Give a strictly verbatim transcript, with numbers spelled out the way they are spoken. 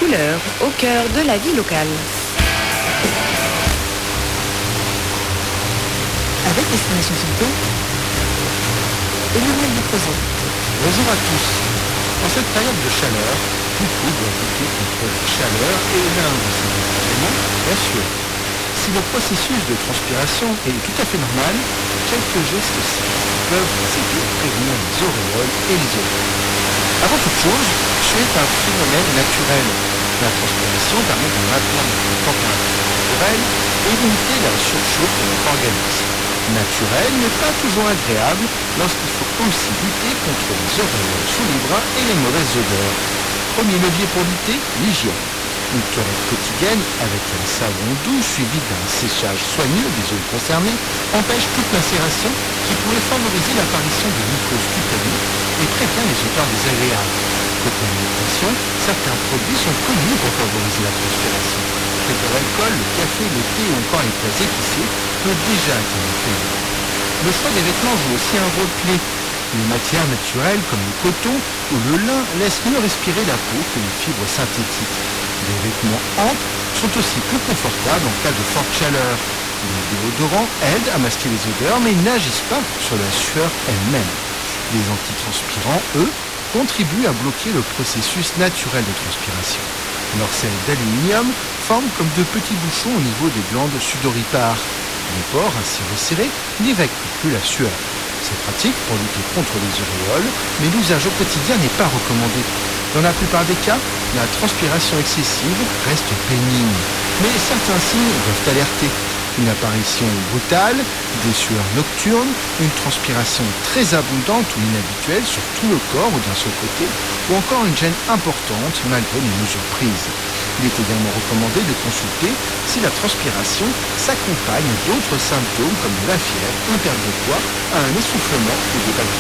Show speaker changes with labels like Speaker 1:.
Speaker 1: couleurs au cœur de la vie locale.
Speaker 2: Avec Destination Santé, Emmanuel Ducrozet.
Speaker 3: Bonjour à tous. En cette période de chaleur, beaucoup doivent lutter contre la chaleur et l'un de ces éléments, la sueur. Si le processus de transpiration est tout à fait normal, quelques gestes simples peuvent assez vite prévenir les auréoles et les oreilles. Avant toute chose, suer est un phénomène naturel. La transpiration permet de maintenir la température naturelle et limiter la surchauffe de notre organisme. Naturel n'est pas toujours agréable lorsqu'il faut aussi lutter contre les auréoles sous les bras et les mauvaises odeurs. Premier levier pour lutter, l'hygiène. Une toilette quotidienne avec un savon doux suivi d'un séchage soigneux des zones concernées empêche toute macération qui pourrait favoriser l'apparition de mycoses cutanées et prévient les odeurs désagréables. Côté alimentation, certains produits sont connus pour favoriser la transpiration. Très peu d'alcool, le café, le thé ou encore les plats épicés peut déjà être un effet. Le choix des vêtements joue aussi un rôle clé. Les matières naturelles comme le coton ou le lin laissent mieux respirer la peau que les fibres synthétiques. Les vêtements amples sont aussi plus confortables en cas de forte chaleur. Les déodorants aident à masquer les odeurs mais n'agissent pas sur la sueur elle-même. Les antitranspirants, eux, contribuent à bloquer le processus naturel de transpiration. Leurs selles d'aluminium forment comme de petits bouchons au niveau des glandes sudoripares. Les pores ainsi resserrés n'évacuent plus la sueur. C'est pratique pour lutter contre les auréoles, mais l'usage au quotidien n'est pas recommandé. Dans la plupart des cas, la transpiration excessive reste pénible, mais certains signes doivent alerter. Une apparition brutale, des sueurs nocturnes, une transpiration très abondante ou inhabituelle sur tout le corps ou d'un seul côté, ou encore une gêne importante malgré les mesures prises. Il est également recommandé de consulter si la transpiration s'accompagne d'autres symptômes comme de la fièvre, une perte de poids, un essoufflement ou des palpitations.